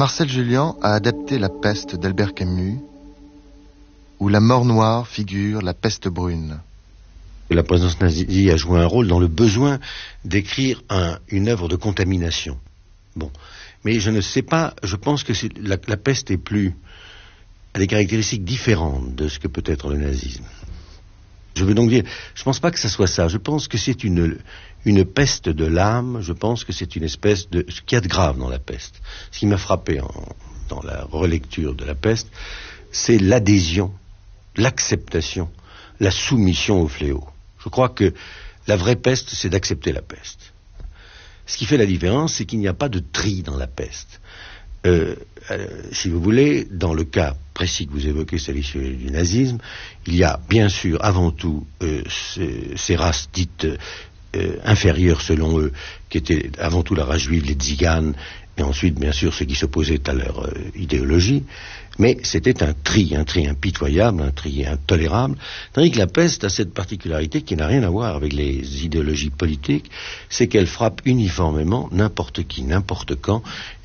Marcel Julian a adapté La peste d'Albert Camus, où la mort noire figure la peste brune. La présence nazie a joué un rôle dans le besoin d'écrire une œuvre de contamination. Bon, mais je ne sais pas, je pense que la peste a des caractéristiques différentes de ce que peut être le nazisme. Je veux donc dire, je ne pense pas que ça soit ça. Je pense que c'est une peste de l'âme. Je pense que c'est une espèce de... Ce qu'il y a de grave dans la peste, ce qui m'a frappé dans la relecture de la peste, c'est l'adhésion, l'acceptation, la soumission au fléau. Je crois que la vraie peste, c'est d'accepter la peste. Ce qui fait la différence, c'est qu'il n'y a pas de tri dans la peste. Si vous voulez, dans le cas précis que vous évoquez, c'est l'issue du nazisme, il y a bien sûr, avant tout, ces races dites inférieures selon eux, qui étaient avant tout la race juive, les tziganes, et ensuite, bien sûr, ceux qui s'opposaient à leur idéologie. Mais c'était un tri impitoyable, un tri intolérable. Tandis que la peste a cette particularité qui n'a rien à voir avec les idéologies politiques, c'est qu'elle frappe uniformément n'importe qui, n'importe quand,